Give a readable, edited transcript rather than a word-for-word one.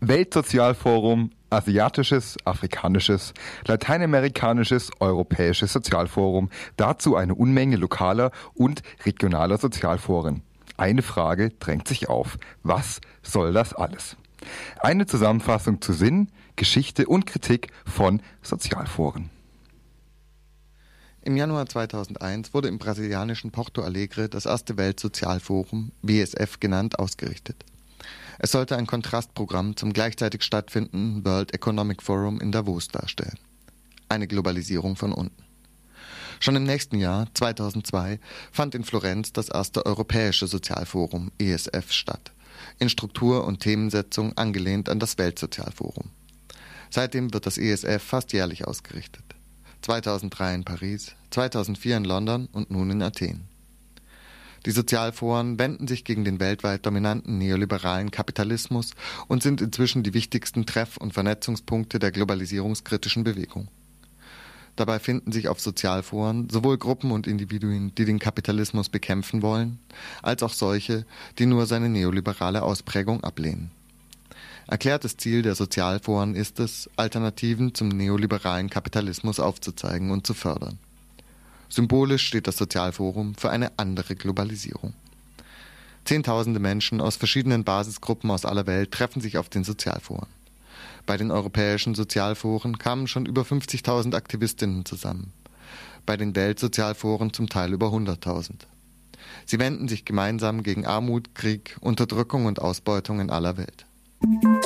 Weltsozialforum, asiatisches, afrikanisches, lateinamerikanisches, europäisches Sozialforum, dazu eine Unmenge lokaler und regionaler Sozialforen. Eine Frage drängt sich auf: Was soll das alles? Eine Zusammenfassung zu Sinn, Geschichte und Kritik von Sozialforen. Im Januar 2001 wurde im brasilianischen Porto Alegre das erste Weltsozialforum, WSF genannt, ausgerichtet. Es sollte ein Kontrastprogramm zum gleichzeitig stattfindenden World Economic Forum in Davos darstellen. Eine Globalisierung von unten. Schon im nächsten Jahr, 2002, fand in Florenz das erste Europäische Sozialforum, ESF, statt. In Struktur und Themensetzung angelehnt an das Weltsozialforum. Seitdem wird das ESF fast jährlich ausgerichtet. 2003 in Paris, 2004 in London und nun in Athen. Die Sozialforen wenden sich gegen den weltweit dominanten neoliberalen Kapitalismus und sind inzwischen die wichtigsten Treff- und Vernetzungspunkte der globalisierungskritischen Bewegung. Dabei finden sich auf Sozialforen sowohl Gruppen und Individuen, die den Kapitalismus bekämpfen wollen, als auch solche, die nur seine neoliberale Ausprägung ablehnen. Erklärtes Ziel der Sozialforen ist es, Alternativen zum neoliberalen Kapitalismus aufzuzeigen und zu fördern. Symbolisch steht das Sozialforum für eine andere Globalisierung. Zehntausende Menschen aus verschiedenen Basisgruppen aus aller Welt treffen sich auf den Sozialforen. Bei den europäischen Sozialforen kamen schon über 50.000 Aktivistinnen zusammen. Bei den Weltsozialforen zum Teil über 100.000. Sie wenden sich gemeinsam gegen Armut, Krieg, Unterdrückung und Ausbeutung in aller Welt.